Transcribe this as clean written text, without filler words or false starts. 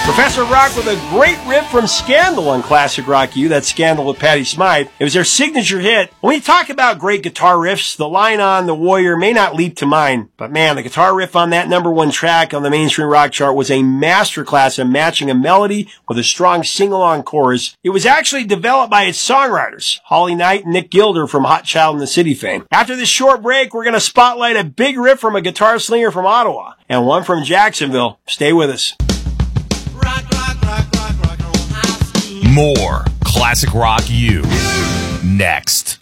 Professor Rock with a great riff from Scandal on Classic Rock U. That's Scandal with Patty Smythe. It was their signature hit. When we talk about great guitar riffs, the line on The Warrior may not leap to mind. But man, the guitar riff on that number one track on the mainstream rock chart was a masterclass in matching a melody with a strong sing-along chorus. It was actually developed by its songwriters, Holly Knight and Nick Gilder from Hot Child in the City fame. After this short break, we're going to spotlight a big riff from a guitar slinger from Ottawa and one from Jacksonville. Stay with us. More Classic Rock U next.